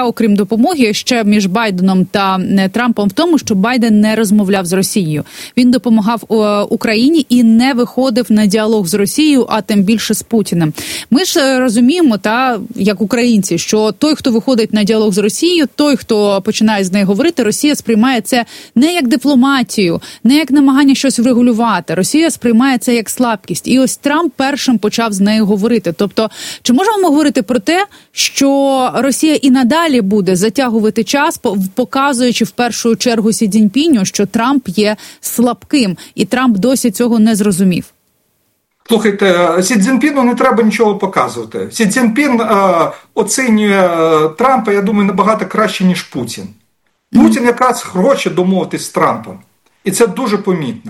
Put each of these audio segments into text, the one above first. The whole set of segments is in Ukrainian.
окрім допомоги, ще між Байденом та Трампом в тому, що Байден не розмовляв з Росією. Він допомагав Україні і не виходив на діалог з Росією, а тим більше з Путіним. Ми ж розуміємо, як українці, що той, хто виходить на діалог з Росією, той, хто починає з нею говорити, Росія сприймає це не як дипломатію, не як намагання щось врегулювати. Росія сприймає це як слабкість. І ось Трамп першим почав з нею говорити. Тобто, чи можемо ми говорити про те, що Росія і надалі буде затягувати час, показуючи в першу чергу Сі Цзіньпіню, що Трамп є слабким, і Трамп досі цього не зрозумів? Слухайте, Сі Цзіньпіну не треба нічого показувати. Сі Цзіньпін оцінює Трампа, я думаю, набагато краще, ніж Путін. Путін якраз хоче домовитись з Трампом. І це дуже помітно.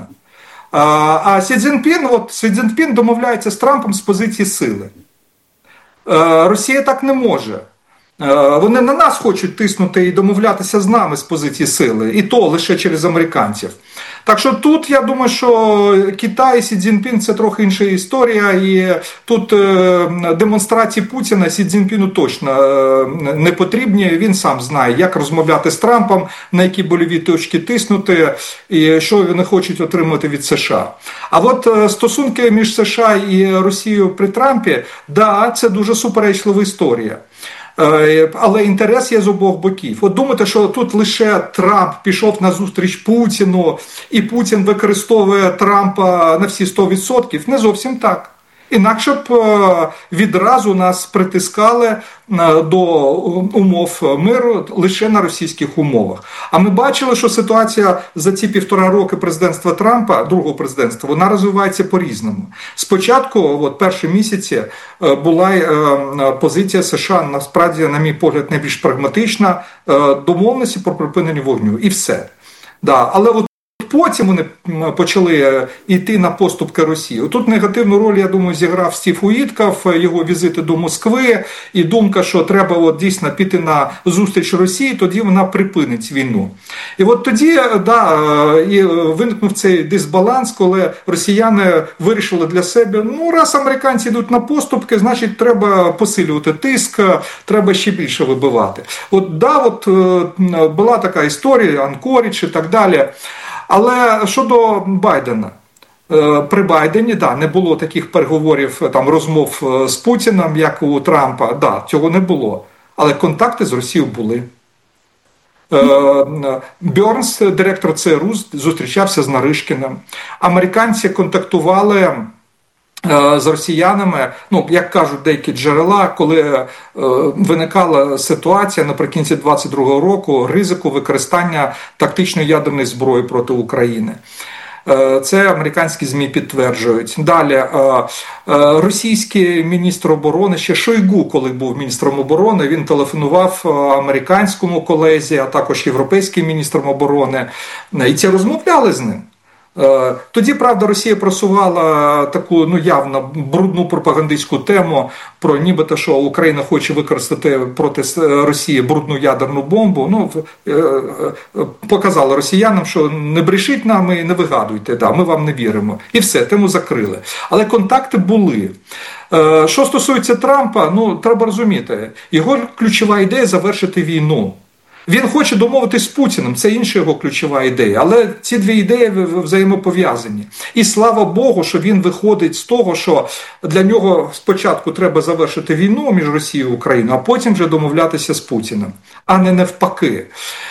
А Сі Цзіньпін домовляється з Трампом з позиції сили. Росія так не може. Вони на нас хочуть тиснути і домовлятися з нами з позиції сили. І то лише через американців. Так що тут, я думаю, що Китай і Сі Цзіньпін – це трохи інша історія. І тут демонстрації Путіна Сі Цзіньпіну точно не потрібні. Він сам знає, як розмовляти з Трампом, на які больові точки тиснути, і що вони хочуть отримати від США. А от стосунки між США і Росією при Трампі, це дуже суперечлива історія. Але інтерес є з обох боків. От думаєте, що тут лише Трамп пішов на зустріч Путіну, і Путін використовує Трампа на всі 100%? Не зовсім так. Інакше б відразу нас притискали до умов миру лише на російських умовах. А ми бачили, що ситуація за ці 1,5 роки президентства Трампа, другого президентства, вона розвивається по-різному. Спочатку, перші місяці, була позиція США, насправді, на мій погляд, найбільш прагматична, домовленості про припинення вогню. І все. Але потім вони почали йти на поступки Росії. Тут негативну роль, я думаю, зіграв Стів Уітков, його візити до Москви, і думка, що треба дійсно піти на зустріч Росії, тоді вона припинить війну. І тоді, і виникнув цей дисбаланс, коли росіяни вирішили для себе, раз американці йдуть на поступки, значить треба посилювати тиск, треба ще більше вибивати. Була така історія, Анкорідж і так далі. Але щодо Байдена, при Байдені, не було таких переговорів, розмов з Путіним, як у Трампа, цього не було. Але контакти з Росією були. Бьорнс, директор ЦРУ, зустрічався з Наришкіним. Американці контактували з росіянами, як кажуть деякі джерела, коли виникала ситуація наприкінці 22-го року ризику використання тактичної ядерної зброї проти України. Це американські ЗМІ підтверджують. Далі, російський міністр оборони, ще Шойгу, коли був міністром оборони, він телефонував американському колезі, а також європейським міністром оборони, і ці розмовляли з ним. Тоді, правда, Росія просувала таку, явно брудну пропагандистську тему про нібито, що Україна хоче використати проти Росії брудну ядерну бомбу. Показала росіянам, що не брешіть нам і не вигадуйте, ми вам не віримо. І все, тему закрили. Але контакти були. Що стосується Трампа, треба розуміти, його ключова ідея – завершити війну. Він хоче домовитись з Путіним, це інша його ключова ідея, але ці дві ідеї взаємопов'язані. І слава Богу, що він виходить з того, що для нього спочатку треба завершити війну між Росією і Україною, а потім вже домовлятися з Путіним, а не навпаки.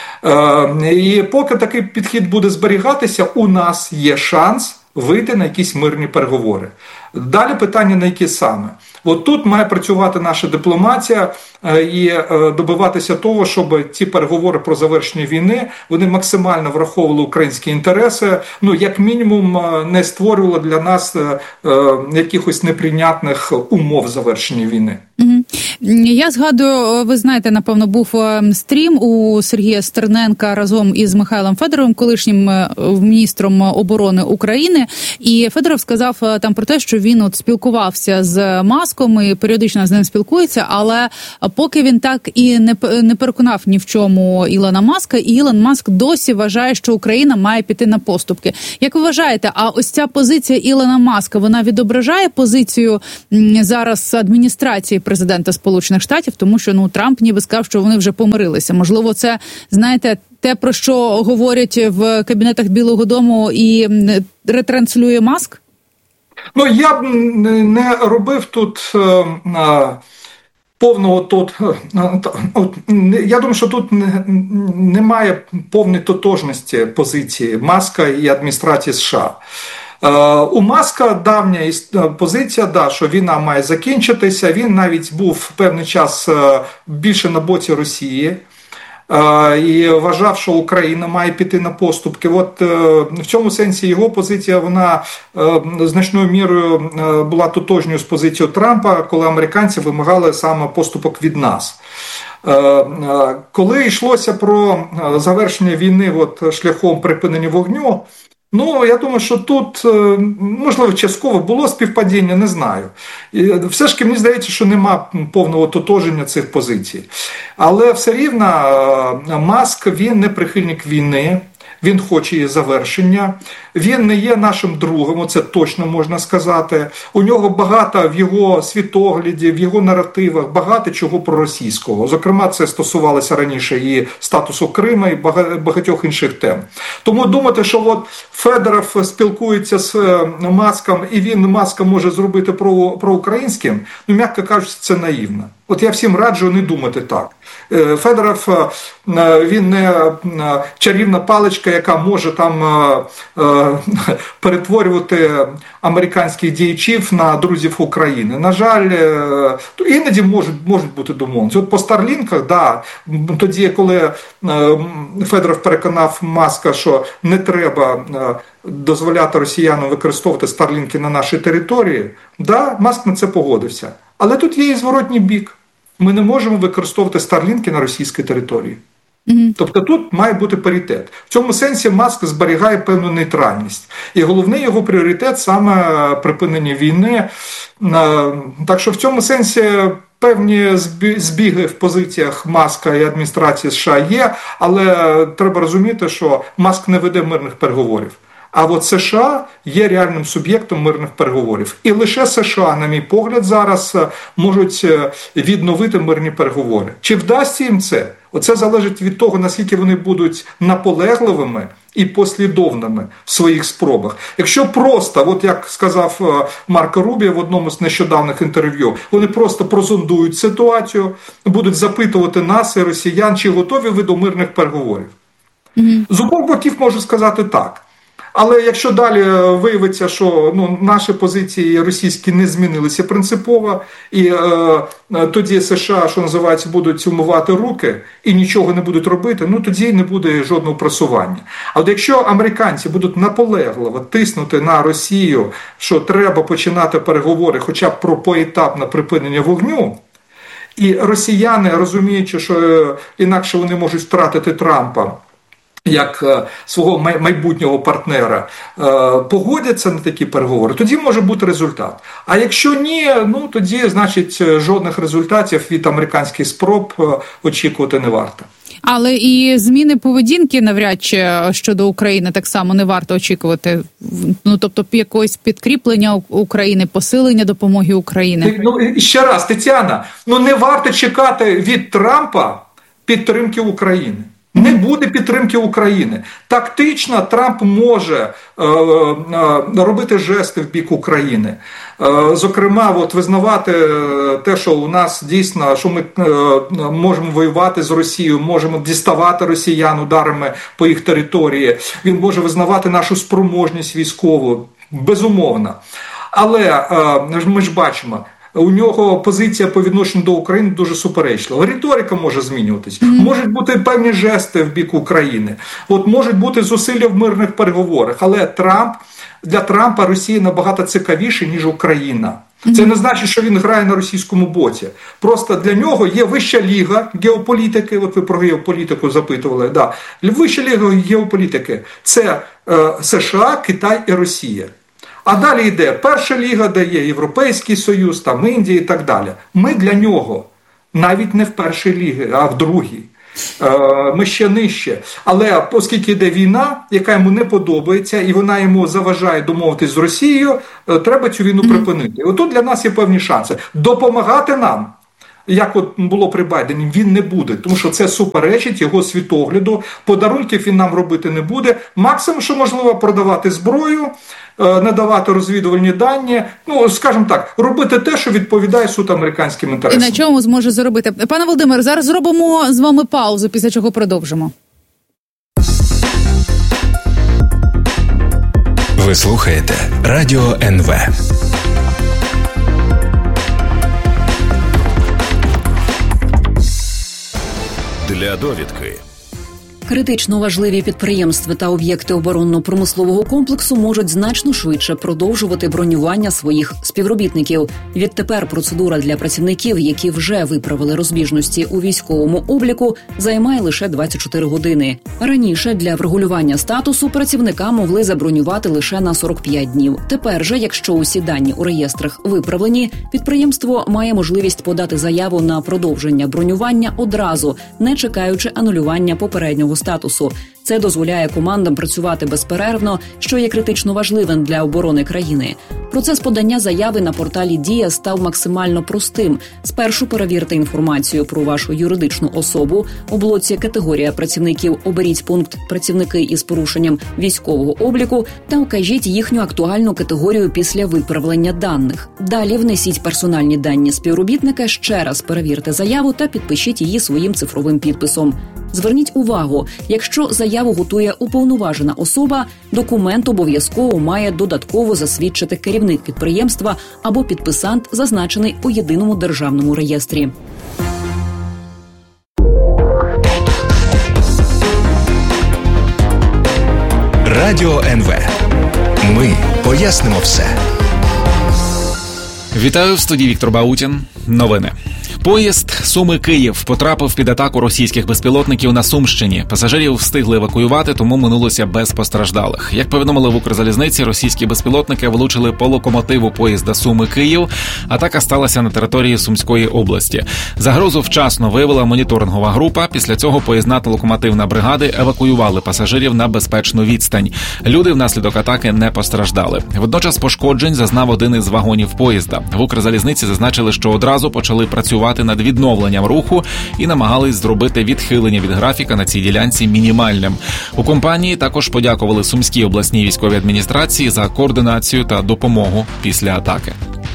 І поки такий підхід буде зберігатися, у нас є шанс вийти на якісь мирні переговори. Далі питання, на які саме. Тут має працювати наша дипломатія і добиватися того, щоб ці переговори про завершення війни, вони максимально враховували українські інтереси, як мінімум не створювали для нас якихось неприйнятних умов завершення війни. Я згадую, ви знаєте, напевно, був стрім у Сергія Стерненка разом із Михайлом Федоровим, колишнім міністром оборони України, і Федоров сказав там про те, що він спілкувався з Маском і періодично з ним спілкується, але поки він так і не переконав ні в чому Ілона Маска, і Ілон Маск досі вважає, що Україна має піти на поступки. Як ви вважаєте, а ось ця позиція Ілона Маска, вона відображає позицію зараз адміністрації президента Сполучених Сполучених Штатів, тому що Трамп ніби сказав, що вони вже помирилися. Можливо, це, знаєте, те, про що говорять в кабінетах Білого дому і ретранслює Маск? Я б не робив тут повного я думаю, що тут немає повної тотожності позиції Маска і адміністрації США. У Маска давня позиція, що війна має закінчитися, він навіть був певний час більше на боці Росії. І вважав, що Україна має піти на поступки. В цьому сенсі його позиція, вона значною мірою була тотожньою з позицією Трампа, коли американці вимагали саме поступок від нас. Коли йшлося про завершення війни шляхом припинення вогню, я думаю, що тут, можливо, частково було співпадіння, не знаю. І все ж мені здається, що нема повного тотоження цих позицій. Але все рівно Маск, він не прихильник війни, він хоче її завершення, він не є нашим другом, це точно можна сказати. У нього багато в його світогляді, в його наративах, багато чого проросійського. Зокрема, це стосувалося раніше і статусу Криму, і багатьох інших тем. Тому думати, що Федоров спілкується з Маском, і Маска може зробити проукраїнським, м'яко кажучи, це наївно. Я всім раджу не думати так. Федоров, він не чарівна паличка, яка може там перетворювати американських діячів на друзів України. На жаль, іноді можуть бути домовленості. По Старлінках, тоді, коли Федоров переконав Маска, що не треба дозволяти росіянам використовувати Старлінки на нашій території, Маск на це погодився. Але тут є і зворотній бік. Ми не можемо використовувати Старлінки на російській території. Тобто тут має бути паритет. В цьому сенсі Маск зберігає певну нейтральність. І головний його пріоритет саме припинення війни. Так що в цьому сенсі певні збіги в позиціях Маска і адміністрації США є, але треба розуміти, що Маск не веде мирних переговорів. А США є реальним суб'єктом мирних переговорів. І лише США, на мій погляд, зараз можуть відновити мирні переговори. Чи вдасться їм це? Оце залежить від того, наскільки вони будуть наполегливими і послідовними в своїх спробах. Якщо просто, як сказав Марко Рубіо в одному з нещодавних інтерв'ю, вони просто прозондують ситуацію, будуть запитувати нас і росіян, чи готові ви до мирних переговорів. З обох боків можу сказати так. Але якщо далі виявиться, що наші позиції російські не змінилися принципово, і тоді США, що називається, будуть умивати руки і нічого не будуть робити, тоді не буде жодного просування. А от якщо американці будуть наполегливо тиснути на Росію, що треба починати переговори хоча б про поетапне припинення вогню, і росіяни, розуміючи, що інакше вони можуть втратити Трампа, як свого майбутнього партнера, погодяться на такі переговори, тоді може бути результат. А якщо ні, тоді, значить, жодних результатів від американських спроб очікувати не варто. Але і зміни поведінки навряд чи щодо України так само не варто очікувати. Тобто якогось підкріплення України, посилення допомоги Україні. Ще раз, Тетяна, не варто чекати від Трампа підтримки України. Не буде підтримки України. Тактично Трамп може робити жести в бік України. Зокрема, визнавати те, що у нас дійсно, що ми можемо воювати з Росією, можемо діставати росіян ударами по їх території. Він може визнавати нашу спроможність військову, безумовно. Але ми ж бачимо, у нього позиція по відношенню до України дуже суперечлива. Риторика може змінюватись. Можуть бути певні жести в бік України. Можуть бути зусилля в мирних переговорах. Але для Трампа Росія набагато цікавіше, ніж Україна. Це не значить, що він грає на російському боці. Просто для нього є вища ліга геополітики. Ви про геополітику запитували. Вища ліга геополітики – це США, Китай і Росія. А далі йде перша ліга, де є Європейський Союз, там Індія і так далі. Ми для нього навіть не в першій лігі, а в другій. Ми ще нижче. Але оскільки йде війна, яка йому не подобається, і вона йому заважає домовитись з Росією, треба цю війну припинити. І отут для нас є певні шанси. Допомагати нам як от було при Байдені, він не буде, тому що це суперечить його світогляду, подарунків він нам робити не буде, максимум, що можливо, продавати зброю, надавати розвідувальні дані, скажімо так, робити те, що відповідає суто американським інтересам. І на чому зможе заробити? Пане Володимире, зараз зробимо з вами паузу, після чого продовжимо. Ви слухаєте Радіо НВ. Для довідки. Критично важливі підприємства та об'єкти оборонно-промислового комплексу можуть значно швидше продовжувати бронювання своїх співробітників. Відтепер процедура для працівників, які вже виправили розбіжності у військовому обліку, займає лише 24 години. Раніше для врегулювання статусу працівника могли забронювати лише на 45 днів. Тепер же, якщо усі дані у реєстрах виправлені, підприємство має можливість подати заяву на продовження бронювання одразу, не чекаючи анулювання попереднього статусу. Це дозволяє командам працювати безперервно, що є критично важливим для оборони країни. Процес подання заяви на порталі «Дія» став максимально простим. Спершу перевірте інформацію про вашу юридичну особу. У блоці «Категорія працівників» оберіть пункт «Працівники із порушенням військового обліку» та укажіть їхню актуальну категорію після виправлення даних. Далі внесіть персональні дані співробітника, ще раз перевірте заяву та підпишіть її своїм цифровим підписом. Зверніть увагу, якщо заяву готує уповноважена особа, документ обов'язково має додатково засвідчити керівник підприємства або підписант, зазначений у єдиному державному реєстрі. Радіо НВ. Ми пояснимо все. Вітаю, в студії Віктор Баутін. Новини. Поїзд Суми-Київ потрапив під атаку російських безпілотників на Сумщині. Пасажирів встигли евакуювати, тому минулося без постраждалих. Як повідомили в Укрзалізниці, російські безпілотники влучили по локомотиву поїзда Суми-Київ. Атака сталася на території Сумської області. Загрозу вчасно виявила моніторингова група. Після цього поїзна та локомотивна бригади евакуювали пасажирів на безпечну відстань. Люди внаслідок атаки не постраждали. Водночас пошкоджень зазнав один із вагонів поїзда. В Укрзалізниці зазначили, що одразу почали працювати над відновленням руху і намагались зробити відхилення від графіка на цій ділянці мінімальним. У компанії також подякували Сумській обласній військовій адміністрації за координацію та допомогу після атаки.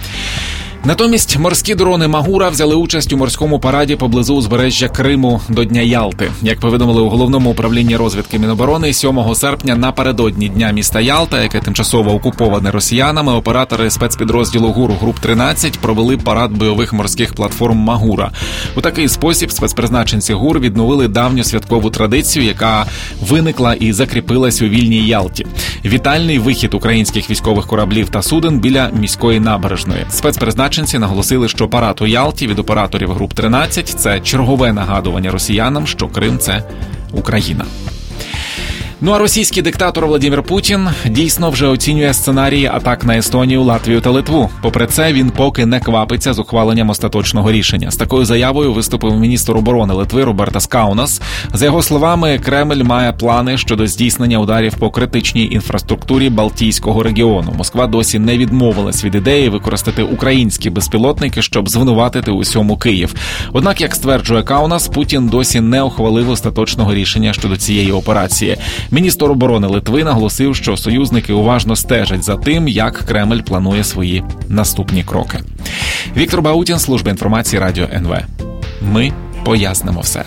Натомість морські дрони «Магура» взяли участь у морському параді поблизу узбережжя Криму до Дня Ялти. Як повідомили у Головному управлінні розвідки Міноборони, 7 серпня напередодні Дня міста Ялта, яке тимчасово окуповане росіянами, оператори спецпідрозділу ГУР Груп-13 провели парад бойових морських платформ «Магура». У такий спосіб спецпризначенці ГУР відновили давню святкову традицію, яка виникла і закріпилась у вільній Ялті. Вітальний вихід українських військових кораблів та суден біля міської набережної. Спецпризначенці наголосили, що парад у Ялті від операторів Груп-13 – це чергове нагадування росіянам, що Крим – це Україна. Ну а російський диктатор Владимир Путін дійсно вже оцінює сценарії атак на Естонію, Латвію та Литву. Попри це, він поки не квапиться з ухваленням остаточного рішення. З такою заявою виступив міністр оборони Литви Робертас Каунас. За його словами, Кремль має плани щодо здійснення ударів по критичній інфраструктурі Балтійського регіону. Москва досі не відмовилась від ідеї використати українські безпілотники, щоб звинуватити усьому Київ. Однак, як стверджує Каунас, Путін досі не ухвалив остаточного рішення щодо цієї операції. Міністр оборони Литви наголосив, що союзники уважно стежать за тим, як Кремль планує свої наступні кроки. Віктор Баутін, служба інформації Радіо НВ. Ми пояснимо все.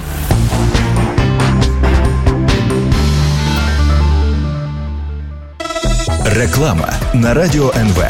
Реклама на Радіо НВ.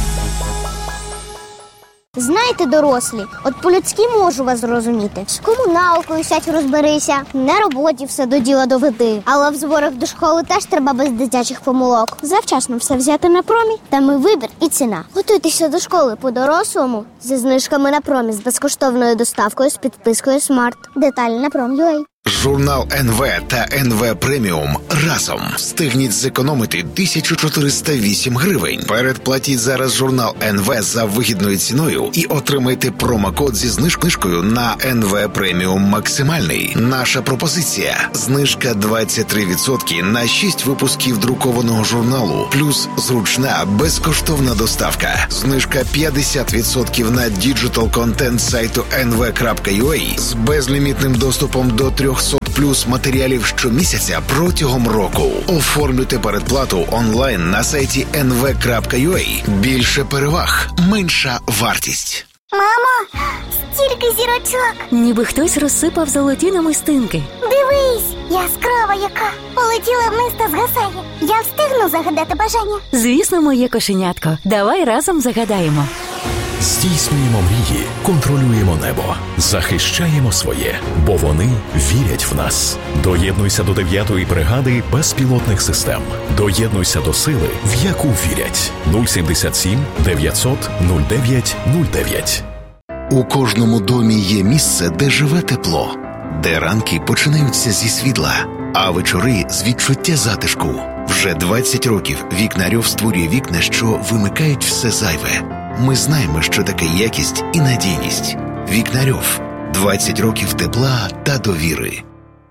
Знаєте, дорослі, от по-людськи можу вас зрозуміти. З комуналкою сядь розберися, на роботі все до діла доведи. Але в зборах до школи теж треба без дитячих помилок. Завчасно все взяти на Промі, там і вибір, і ціна. Готуйтеся до школи по-дорослому зі знижками на Промі, з безкоштовною доставкою, з підпискою Смарт. Деталі на Prom.ua. Журнал НВ та НВ Преміум разом встигніть зекономити 1408 гривень. Передплатіть зараз журнал НВ за вигідною ціною і отримайте промокод зі знижкою на НВ Преміум Максимальний. Наша пропозиція – знижка 23% на 6 випусків друкованого журналу, плюс зручна безкоштовна доставка. Знижка 50% на діджитал-контент сайту nv.ua з безлімітним доступом до 300 плюс матеріалів щомісяця протягом року. Оформлюйте передплату онлайн на сайті nv.ua. Більше переваг, менша вартість. Мамо, стільки зірочок. Ніби хтось розсипав золоті намистинки. Дивись, яскрава яка. Полетіла вниз та згасає. Я встигну загадати бажання? Звісно, моє кошенятко. Давай разом загадаємо. Здійснюємо мрії, контролюємо небо, захищаємо своє, бо вони вірять в нас. Доєднуйся до 9-ї бригади безпілотних систем. Доєднуйся до сили, в яку вірять. 077 900 09 09. У кожному домі є місце, де живе тепло, де ранки починаються зі світла, а вечори з відчуття затишку. Вже 20 років Вікнарьов створює вікна, що вимикають все зайве. Ми знаємо, що таке якість і надійність. Вікнарьов. 20 років тепла та довіри.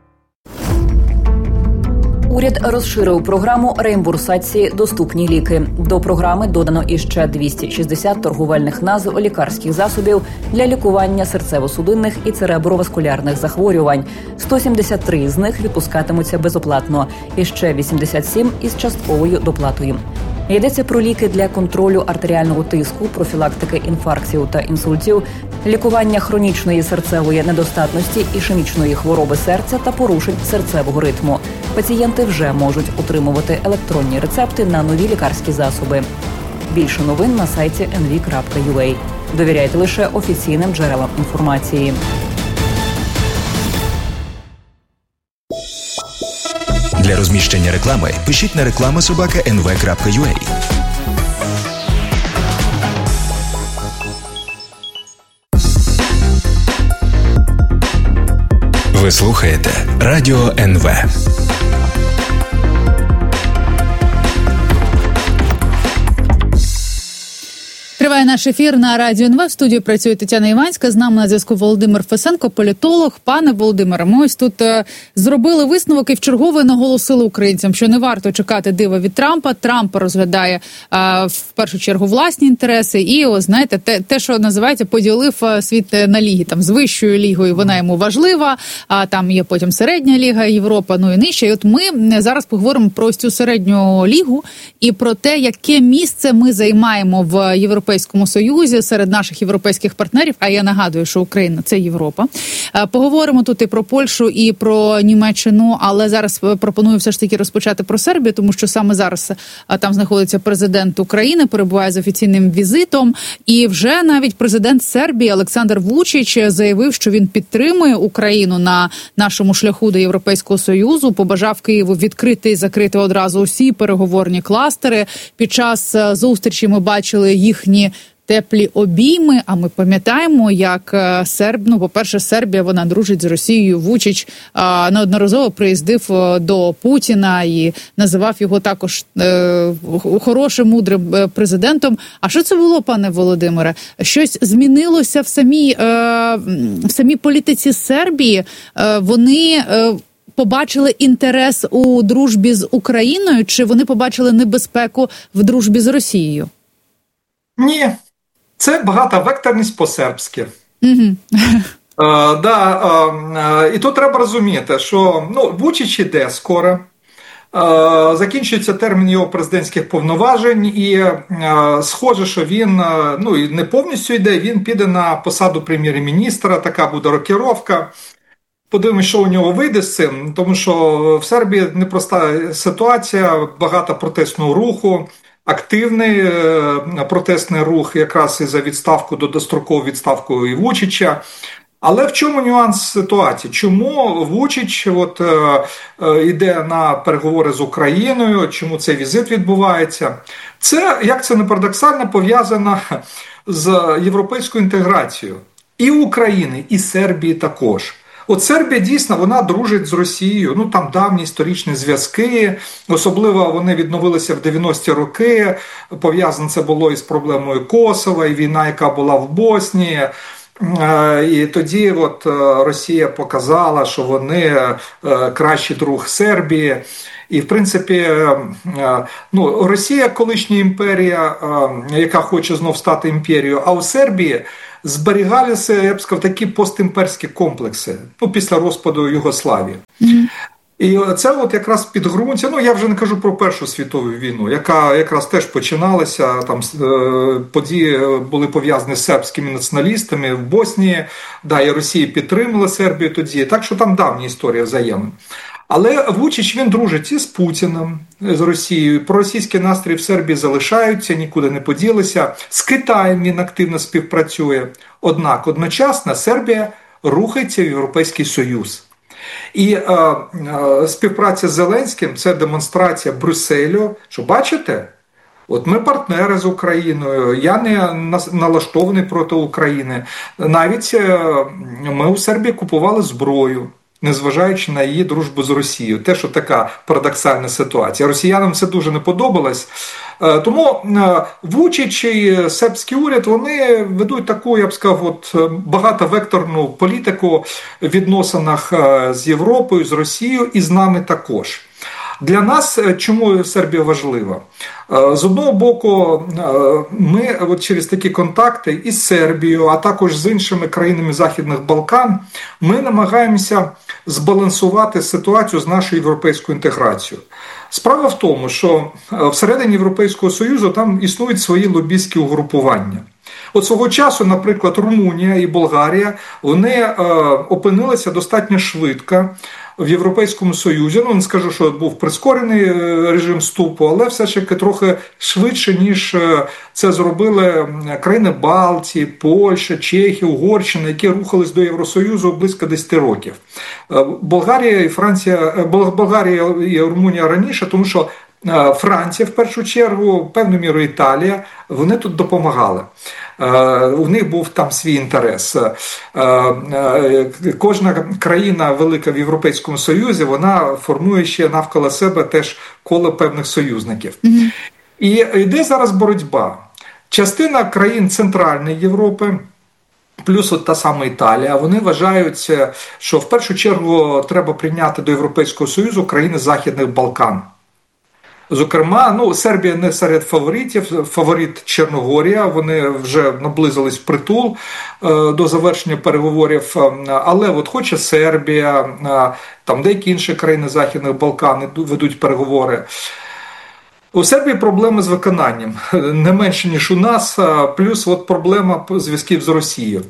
Уряд розширив програму реімбурсації «Доступні ліки». До програми додано іще 260 торговельних назв лікарських засобів для лікування серцево-судинних і цереброваскулярних захворювань. 173 з них відпускатимуться безоплатно, і ще 87 із частковою доплатою. Йдеться про ліки для контролю артеріального тиску, профілактики інфарктів та інсультів, лікування хронічної серцевої недостатності, ішемічної хвороби серця та порушень серцевого ритму. Пацієнти вже можуть отримувати електронні рецепти на нові лікарські засоби. Більше новин на сайті nv.ua. Довіряйте лише офіційним джерелам інформації. Для розміщення реклами пишіть на reklama@nv.ua. Ви слухаєте Радіо НВ. Триває наш ефір на Радіо НВ. В студії працює Тетяна Іванська. З нами на зв'язку Володимир Фесенко, політолог. Пане Володимире, ми ось тут зробили висновок і вчергове наголосили українцям, що не варто чекати дива від Трампа. Трамп розглядає в першу чергу власні інтереси і, знаєте, те, що називається, поділив світ на ліги. Там з вищою лігою вона йому важлива, а там є потім середня ліга Європа, ну і нижча. І от ми зараз поговоримо про ось цю середню лігу і про те, яке місце ми займаємо в Європейському Союзі серед наших європейських партнерів, а я нагадую, що Україна – це Європа. Поговоримо тут і про Польщу, і про Німеччину, але зараз пропоную все ж таки розпочати про Сербію, тому що саме зараз там знаходиться президент України, перебуває з офіційним візитом, і вже навіть президент Сербії Олександр Вучич заявив, що він підтримує Україну на нашому шляху до Європейського Союзу, побажав Києву відкрити і закрити одразу усі переговорні кластери. Під час зустрічі ми бачили їхні теплі обійми, а ми пам'ятаємо, як по-перше, Сербія, вона дружить з Росією. Вучич неодноразово приїздив до Путіна і називав його також хорошим, мудрим президентом. А що це було, пане Володимире? Щось змінилося в самій політиці Сербії? Вони побачили інтерес у дружбі з Україною, чи вони побачили небезпеку в дружбі з Росією? Ні. Це багатовекторність по-сербськи. І тут треба розуміти, що Вучич іде скоро, закінчується термін його президентських повноважень, і схоже, що він не повністю йде, він піде на посаду прем'єр-міністра, така буде рокіровка. Подивимось, що у нього вийде з цим, тому що в Сербії непроста ситуація, багато протестного руху, активний протестний рух якраз і за відставку до дострокову відставку і Вучича. Але в чому нюанс ситуації? Чому Вучич йде на переговори з Україною, чому цей візит відбувається? Це, як це не парадоксально, пов'язано з європейською інтеграцією і України, і Сербії також. От Сербія дійсно, вона дружить з Росією, ну там давні історичні зв'язки, особливо вони відновилися в 90-ті роки, пов'язане це було із проблемою Косова, і війна, яка була в Боснії. І тоді от Росія показала, що вони кращий друг Сербії. І, в принципі, ну, Росія – колишня імперія, яка хоче знов стати імперією, а у Сербії зберігалися, я б сказав, такі постімперські комплекси, ну, після розпаду Югославії. І це от якраз підґрунтя, ну я вже не кажу про Першу світову війну, яка якраз теж починалася, там події були пов'язані з сербськими націоналістами в Боснії, да, і Росія підтримала Сербію тоді, так що там давня історія взаємин. Але Вучич, він дружить і з Путіним, з Росією, проросійські настрої в Сербії залишаються, нікуди не поділися, з Китаєм він активно співпрацює, однак одночасно Сербія рухається в Європейський Союз. І співпраця з Зеленським – це демонстрація Брюсселю, що бачите, от ми партнери з Україною, я не налаштований проти України. Навіть ми у Сербії купували зброю, незважаючи на її дружбу з Росією. Те, що така парадоксальна ситуація. Росіянам це дуже не подобалось. Тому Вучич і сербський уряд, вони ведуть таку, я б сказав, от, багатовекторну політику в відносинах з Європою, з Росією і з нами також. Для нас чому Сербія важлива? З одного боку, ми от через такі контакти із Сербією, а також з іншими країнами Західних Балкан, ми намагаємося збалансувати ситуацію з нашою європейською інтеграцією. Справа в тому, що всередині Європейського Союзу там існують свої лобістські угрупування. От свого часу, наприклад, Румунія і Болгарія, вони опинилися достатньо швидко в Європейському Союзі. Ну, не скажу, що був прискорений режим вступу, але все ж таки трохи швидше, ніж це зробили країни Балтії, Польща, Чехія, Угорщина, які рухались до Євросоюзу близько 10 років. Болгарія і Румунія раніше, тому що Франція, в першу чергу, певною мірою Італія, вони тут допомагали. У них був там свій інтерес. Кожна країна велика в Європейському Союзі, вона формує ще навколо себе теж коло певних союзників. І йде зараз боротьба. Частина країн Центральної Європи, плюс от та сама Італія, вони вважають, що в першу чергу треба прийняти до Європейського Союзу країни Західних Балкан. Зокрема, ну, Сербія не серед фаворитів, фаворит Чорногорія, вони вже наблизились впритул до завершення переговорів, але от хоче Сербія, там деякі інші країни Західних Балкан ведуть переговори. У Сербії проблеми з виконанням, не менше, ніж у нас, плюс от проблема зв'язків з Росією.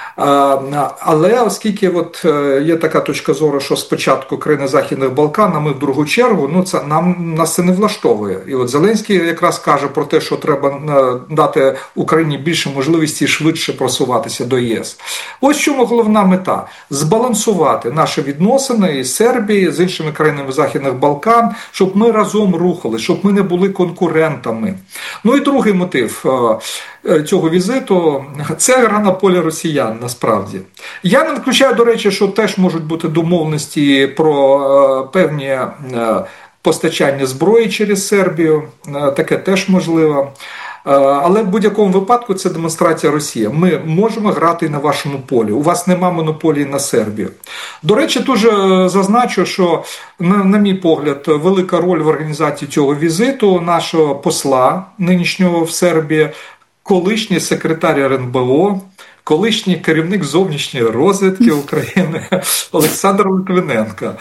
Але оскільки от є така точка зору, що спочатку країни Західних Балкан, а ми в другу чергу, ну це нас це не влаштовує. І от Зеленський якраз каже про те, що треба дати Україні більше можливості швидше просуватися до ЄС. Ось чому головна мета – збалансувати наші відносини із Сербією, з іншими країнами Західних Балкан, щоб ми разом рухали, щоб ми не були конкурентами. Ну і другий мотив цього візиту – це гра на полі росіян, насправді. Я не виключаю, до речі, що теж можуть бути домовленості про певні постачання зброї через Сербію, таке теж можливо. Але в будь-якому випадку це демонстрація Росії. Ми можемо грати на вашому полі. У вас нема монополії на Сербію. До речі, дуже зазначу, що, на мій погляд, велика роль в організації цього візиту нашого посла нинішнього в Сербії, колишній секретар РНБО, колишній керівник зовнішньої розвідки України Олександр Литвиненко.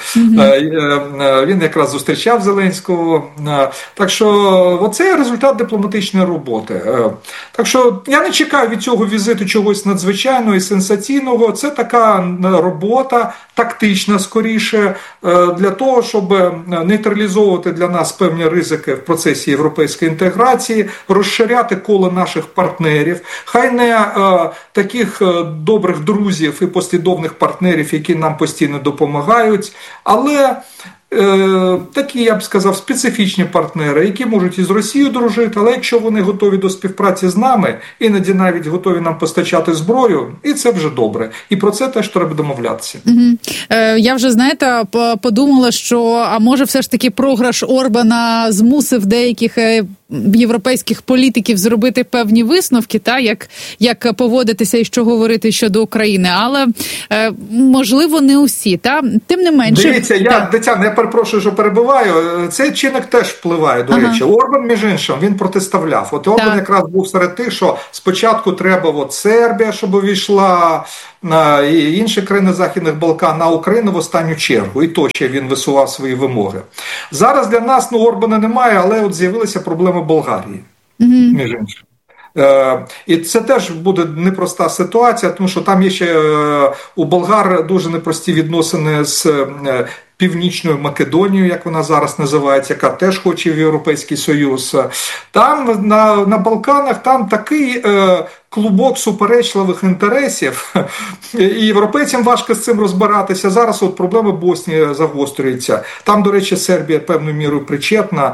Він якраз зустрічав Зеленського. Так що оце результат дипломатичної роботи. Так що я не чекаю від цього візиту чогось надзвичайного і сенсаційного. Це така робота, тактична скоріше, для того, щоб нейтралізовувати для нас певні ризики в процесі європейської інтеграції, розширяти коло наших партнерів. Хай не таких добрих друзів і послідовних партнерів, які нам постійно допомагають, але такі, я б сказав, специфічні партнери, які можуть із Росією дружити, але якщо вони готові до співпраці з нами, іноді навіть готові нам постачати зброю, і це вже добре. І про це теж треба домовлятися. Я вже, знаєте, подумала, що, а може все ж таки програш Орбана змусив деяких європейських політиків зробити певні висновки, як поводитися і що говорити щодо України, але можливо не усі, тим не менше. Дивіться, Тетяна, я перепрошую, що перебиваю, цей чинник теж впливає, до речі. Орбан, між іншим, він протиставляв. Орбан якраз був серед тих, що спочатку треба Сербія, щоб увійшла, і інші країни Західних Балкан, на Україну в останню чергу. І то ще він висував свої вимоги. Зараз для нас Орбана немає, але з'явилися проблеми Болгарії, між іншим. І це теж буде непроста ситуація, тому що там є ще у болгар дуже непрості відносини з Північною Македонією, як вона зараз називається, яка теж хоче в Європейський Союз. Там на Балканах там такий клубок суперечливих інтересів, і європейцям важко з цим розбиратися. Зараз проблеми Боснії загострюються. Там, до речі, Сербія певною мірою причетна.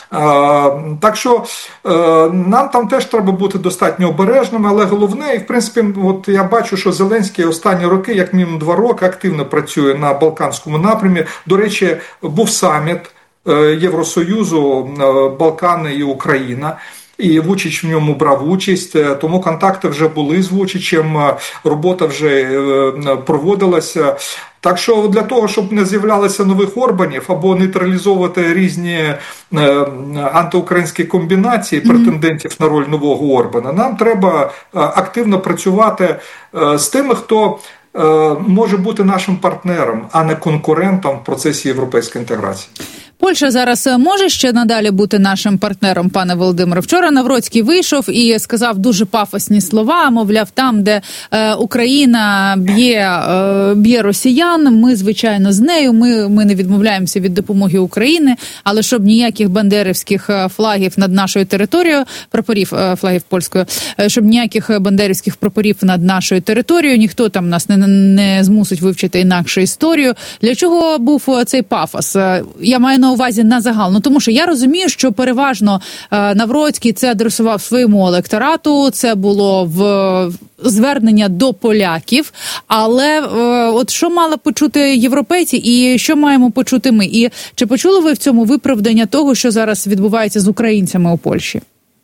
Так що нам там теж треба бути достатньо обережними, але головне, і в принципі, я бачу, що Зеленський останні роки, як мінімум 2 роки, активно працює на Балканському напрямі. До речі, був саміт Євросоюзу, Балкани і Україна. І Вучич в ньому брав участь, тому контакти вже були з Вучичем, робота вже проводилася. Так що для того, щоб не з'являлося нових Орбанів або нейтралізовувати різні антиукраїнські комбінації претендентів на роль нового Орбана, нам треба активно працювати з тими, хто може бути нашим партнером, а не конкурентом в процесі європейської інтеграції. Польща зараз може ще надалі бути нашим партнером, пане Володимире? Вчора Навроцький вийшов і сказав дуже пафосні слова, мовляв, там, де Україна б'є росіян, ми, звичайно, з нею, ми не відмовляємося від допомоги Україні, але щоб ніяких бандерівських флагів над нашою територією, прапорів флагів польської, щоб ніяких бандерівських прапорів над нашою територією, ніхто там нас не змусить вивчити інакшу історію. Для чого був цей пафос? Я маю на увазі на загал. Тому що я розумію, що переважно Навроцький це адресував своєму електорату, це було в звернення до поляків, але от що мали почути європейці і що маємо почути ми? І чи почули ви в цьому виправдання того, що зараз відбувається з українцями у Польщі?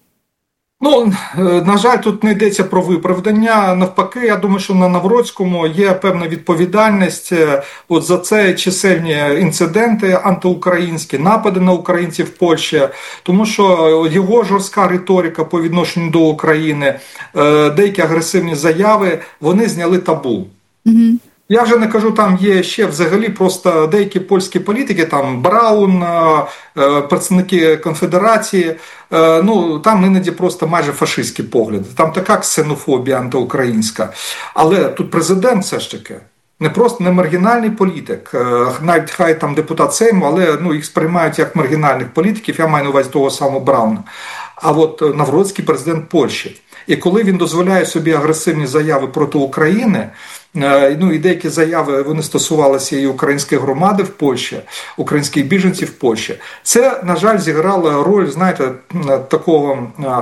На жаль, тут не йдеться про виправдання. Навпаки, я думаю, що на Навроцькому є певна відповідальність за це чисельні інциденти антиукраїнські, напади на українців в Польщі, тому що його жорстка риторика по відношенню до України, деякі агресивні заяви, вони зняли табу. Я вже не кажу, там є ще взагалі просто деякі польські політики, там Браун, представники Конфедерації, там іноді просто майже фашистські погляди. Там така ксенофобія антиукраїнська. Але тут президент все ж таки не маргінальний політик, навіть хай там депутат Сейму, але їх сприймають як маргінальних політиків, я маю на увазі того самого Брауна. А от Навроцький президент Польщі. І коли він дозволяє собі агресивні заяви проти України, і деякі заяви, вони стосувалися і української громади в Польщі, українських біженців в Польщі, це, на жаль, зіграло роль, такого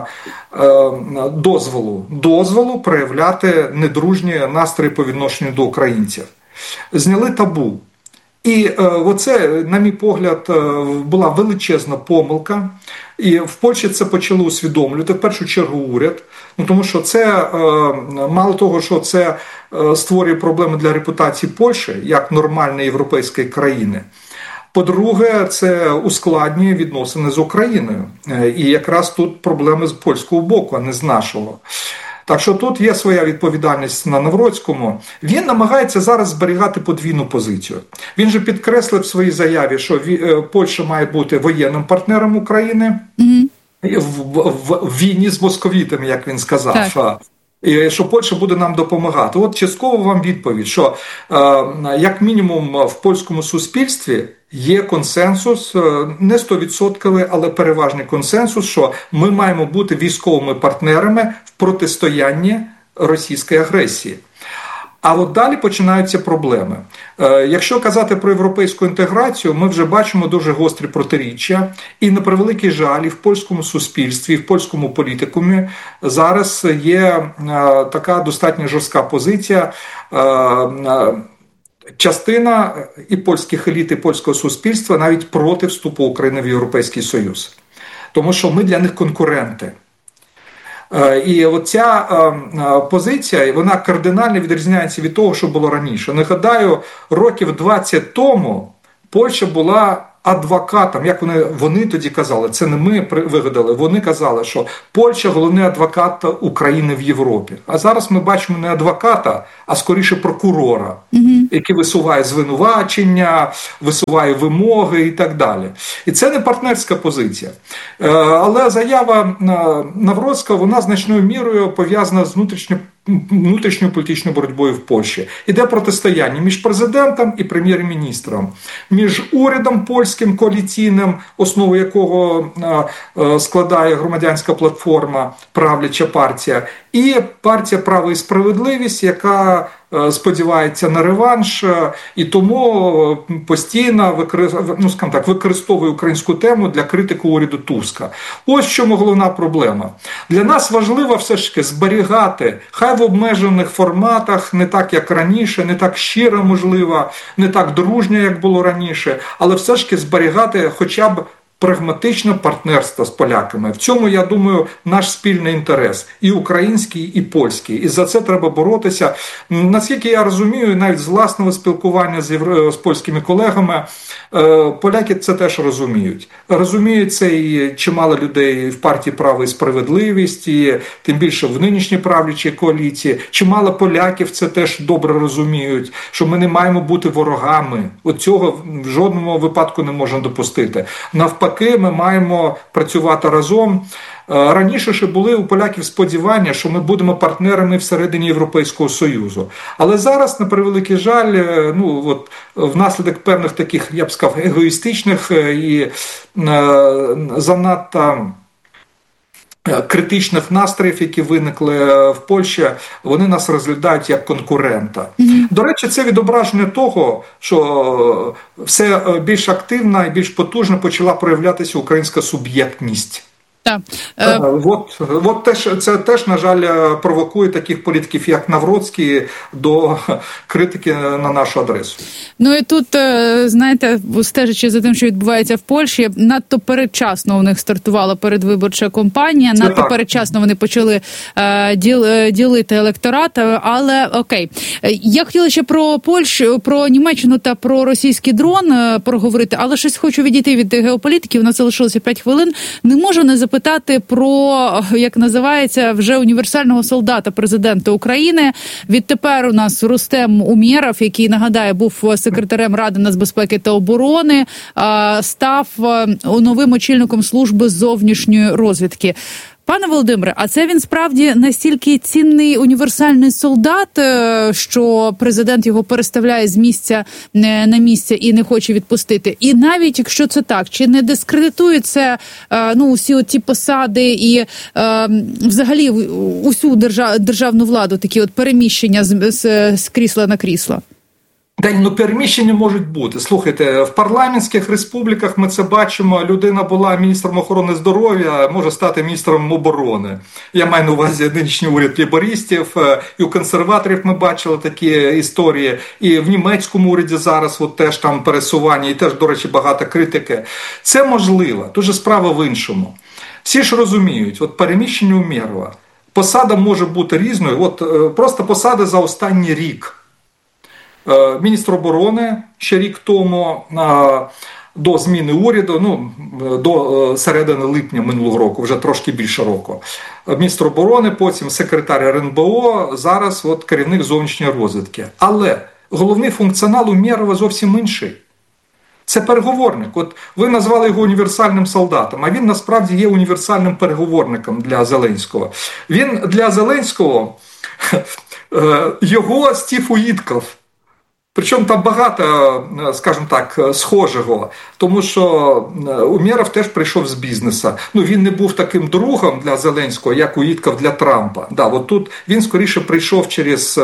дозволу проявляти недружні настрої по відношенню до українців. Зняли табу. І оце, на мій погляд, була величезна помилка. І в Польщі це почали усвідомлювати, в першу чергу уряд, тому що це, мало того, що це створює проблеми для репутації Польщі, як нормальної європейської країни. По-друге, це ускладнює відносини з Україною. І якраз тут проблеми з польського боку, а не з нашого. Так що тут є своя відповідальність на Навроцькому. Він намагається зараз зберігати подвійну позицію. Він же підкреслив в своїй заяві, що Польща має бути воєнним партнером України в війні з московітами, як він сказав. Так. І що Польща буде нам допомагати. От частково вам відповідь, що як мінімум в польському суспільстві є консенсус, не 100%, але переважний консенсус, що ми маємо бути військовими партнерами в протистоянні російської агресії. А от далі починаються проблеми. Якщо казати про європейську інтеграцію, ми вже бачимо дуже гострі протиріччя. І на превеликий жаль, і в польському суспільстві, і в польському політикумі зараз є така достатньо жорстка позиція. Частина і польських еліт, і польського суспільства навіть проти вступу України в Європейський Союз. Тому що ми для них конкуренти. І оця позиція, вона кардинально відрізняється від того, що було раніше. Нагадаю, років 20 тому Польща була адвокатом, як вони тоді казали, це не ми вигадали, вони казали, що Польща – головний адвокат України в Європі. А зараз ми бачимо не адвоката, а скоріше прокурора, який висуває звинувачення, висуває вимоги і так далі. І це не партнерська позиція. Але заява Навроцького, вона значною мірою пов'язана з внутрішньою політичною боротьбою в Польщі. Іде протистояння між президентом і прем'єр-міністром, між урядом польським коаліційним, основу якого складає громадянська платформа, правляча партія, і партія «Право і справедливість», яка сподівається на реванш, і тому постійно використовує українську тему для критики уряду Туска. Ось в чому головна проблема. Для нас важливо все ж таки зберігати, хай в обмежених форматах, не так, як раніше, не так щиро, можливо, не так дружньо, як було раніше, але все ж таки зберігати хоча б прагматичне партнерство з поляками. В цьому, я думаю, наш спільний інтерес. І український, і польський. І за це треба боротися. Наскільки я розумію, навіть з власного спілкування з польськими колегами, поляки це теж розуміють. Розуміють це і чимало людей в партії «Право і справедливість», і тим більше в нинішній правлячій коаліції. Чимало поляків це теж добре розуміють, що ми не маємо бути ворогами. От цього в жодному випадку не можна допустити. Навпаки, ми маємо працювати разом. Раніше ще були у поляків сподівання, що ми будемо партнерами всередині Європейського Союзу. Але зараз, на превеликий жаль, внаслідок певних таких, я б сказав, егоїстичних і занадто критичних настроїв, які виникли в Польщі, вони нас розглядають як конкурента. До речі, це відображення того, що все більш активна і більш потужно почала проявлятися українська суб'єктність. Так. Це теж, на жаль, провокує таких політиків, як Навроцький, до критики на нашу адресу. Ну і тут, знаєте, стежачи за тим, що відбувається в Польщі, надто передчасно у них стартувала передвиборча кампанія, надто передчасно вони почали ділити електорат, але окей. Я хотіла ще про Польщу, про Німеччину та про російський дрон проговорити, але щось хочу відійти від геополітики, у нас залишилося 5 хвилин. Не можу не запитати про, як називається, вже універсального солдата президента України. Відтепер у нас Рустем Умєров, який, нагадаю, був секретарем Ради нацбезпеки та оборони, став новим очільником служби зовнішньої розвідки. Пане Володимире, а це він справді настільки цінний універсальний солдат, що президент його переставляє з місця на місце і не хоче відпустити? І навіть якщо це так, чи не дискредитує це усі оті посади і взагалі усю державну владу, такі от переміщення з крісла на крісло? Переміщення можуть бути. Слухайте, в парламентських республіках ми це бачимо. Людина була міністром охорони здоров'я, може стати міністром оборони. Я маю на увазі нинішній уряд лейбористів. І у консерваторів ми бачили такі історії. І в німецькому уряді зараз теж там пересування, і теж, до речі, багато критики. Це можливо. Дуже справа в іншому. Всі ж розуміють, переміщення Умєрова. Посада може бути різною. Просто посада за останній рік. Міністр оборони ще рік тому, до зміни уряду, до середини липня минулого року, вже трошки більше року. Міністр оборони, потім секретар РНБО, зараз керівник зовнішньої розвідки. Але головний функціонал Умєрова зовсім інший. Це переговорник. Ви назвали його універсальним солдатом, а він насправді є універсальним переговорником для Зеленського. Він для Зеленського, його Стів Уітков. Причому там багато, скажімо так, схожого, тому що Умєров теж прийшов з бізнесу. Він не був таким другом для Зеленського, як Уїтков для Трампа. От тут він скоріше прийшов через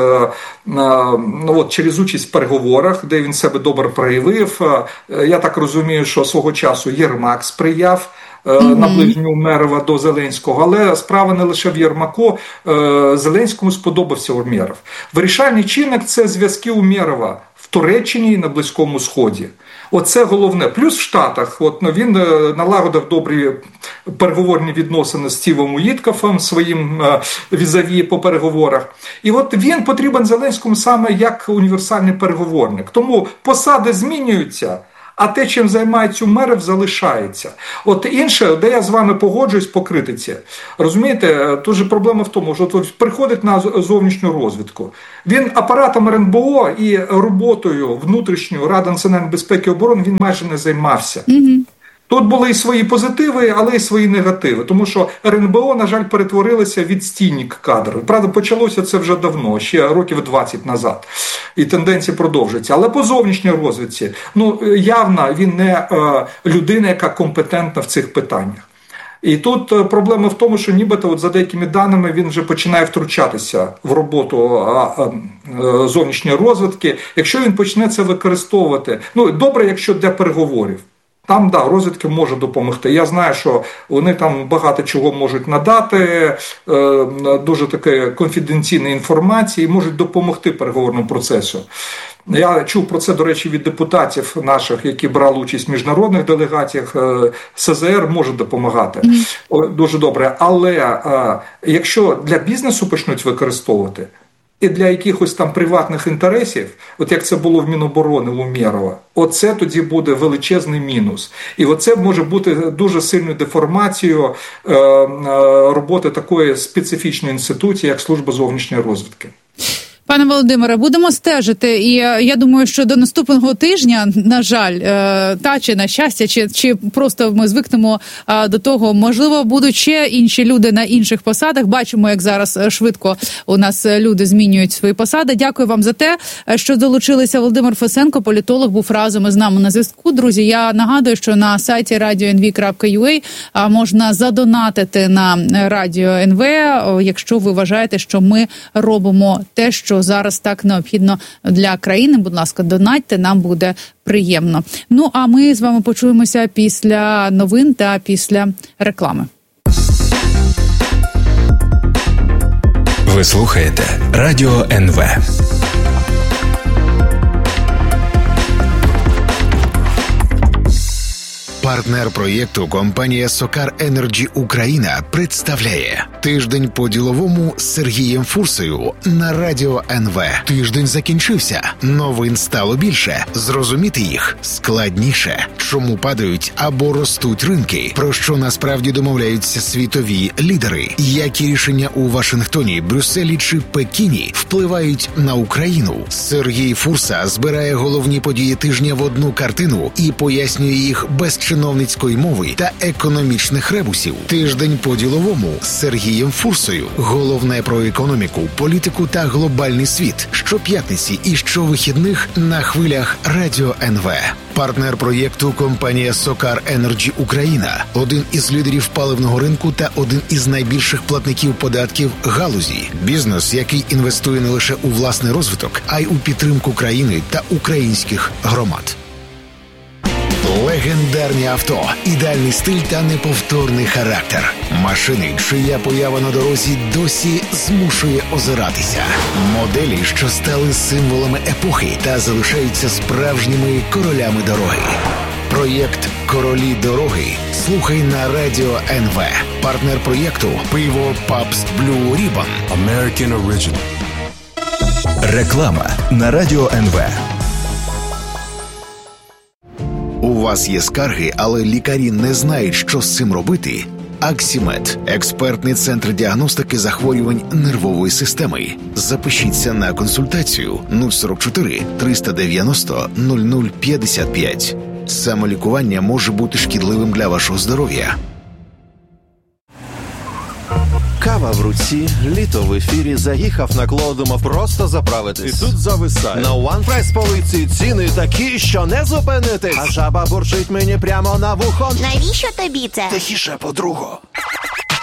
участь в переговорах, де він себе добре проявив. Я так розумію, що свого часу Єрмак сприяв наближенню Умєрова до Зеленського, але справа не лише в Єрмаку. Зеленському сподобався Умєров. Вирішальний чинник – це зв'язки Умєрова в Туреччині і на Близькому Сході. Оце головне. Плюс в Штатах він налагодив добрі переговорні відносини з Стівом Уїткофом, своїм візаві по переговорах. І він потрібен Зеленському саме як універсальний переговорник. Тому посади змінюються, а те, чим займається Умєров, залишається. Інше, де я з вами погоджуюсь по критиці. Розумієте, тут же проблема в тому, що приходить на зовнішню розвідку. Він апаратом РНБО і роботою внутрішньої Ради національної безпеки і оборони він майже не займався. Тут були і свої позитиви, але і свої негативи. Тому що РНБО, на жаль, перетворилося в відстійник кадрів. Правда, почалося це вже давно, ще років 20 назад. І тенденції продовжуються. Але по зовнішній розвідці, явно він не людина, яка компетентна в цих питаннях. І тут проблема в тому, що нібито за деякими даними він вже починає втручатися в роботу зовнішньої розвідки. Якщо він почне це використовувати, добре, якщо для переговорів. Там, розвідки може допомогти. Я знаю, що вони там багато чого можуть надати, дуже таке конфіденційної інформації, і можуть допомогти переговорному процесу. Я чув про це, до речі, від депутатів наших, які брали участь в міжнародних делегаціях. СЗР може допомагати. Дуже добре. Але якщо для бізнесу почнуть використовувати, і для якихось там приватних інтересів, як це було в Міноборони у Умєрова, оце тоді буде величезний мінус. І оце може бути дуже сильною деформацією роботи такої специфічної інституції, як Служба зовнішньої розвідки. Пане Володимире, будемо стежити, і я думаю, що до наступного тижня, на жаль, чи на щастя, чи просто ми звикнемо до того, можливо, будуть ще інші люди на інших посадах. Бачимо, як зараз швидко у нас люди змінюють свої посади. Дякую вам за те, що долучилися. Володимир Фесенко, політолог, був разом із нами на зв'язку. Друзі, я нагадую, що на сайті radio.nv.ua можна задонатити на Радіо НВ, якщо ви вважаєте, що ми робимо те, що зараз так необхідно для країни. Будь ласка, донатьте, нам буде приємно. А ми з вами почуємося після новин та після реклами. Ви слухаєте Радіо НВ. Партнер проєкту компанія SOCAR Energy Україна представляє «Тиждень по-діловому» з Сергієм Фурсою на Радіо НВ. Тиждень закінчився. Новин стало більше. Зрозуміти їх складніше. Чому падають або ростуть ринки? Про що насправді домовляються світові лідери? Які рішення у Вашингтоні, Брюсселі чи Пекіні впливають на Україну? Сергій Фурса збирає головні події тижня в одну картину і пояснює їх без чиновницької мови та економічних ребусів. Тиждень по-діловому з Сергієм Фурсою. Головне про економіку, політику та глобальний світ. Щоп'ятниці і щовихідних на хвилях Радіо НВ. Партнер проєкту компанія SOCAR Energy Україна. Один із лідерів паливного ринку та один із найбільших платників податків галузі. Бізнес, який інвестує не лише у власний розвиток, а й у підтримку країни та українських громад. Легендарні авто, ідеальний стиль та неповторний характер. Машини, чия поява на дорозі досі змушує озиратися. Моделі, що стали символами епохи та залишаються справжніми королями дороги. Проєкт «Королі дороги» слухай на Радіо НВ. Партнер проєкту «Пиво Pabst Blue Ribbon». American Original. Реклама на Радіо НВ. У вас є скарги, але лікарі не знають, що з цим робити? Аксімед – експертний центр діагностики захворювань нервової системи. Запишіться на консультацію 044 390 0055. Самолікування може бути шкідливим для вашого здоров'я. Кава в руці, літо в ефірі, заїхав на клоу, думав просто заправитись. І тут зависає. На One Price полиці ціни такі, що не зупинитись. А жаба бурчить мені прямо на вухо. Навіщо тобі це? Тихіше, подруго.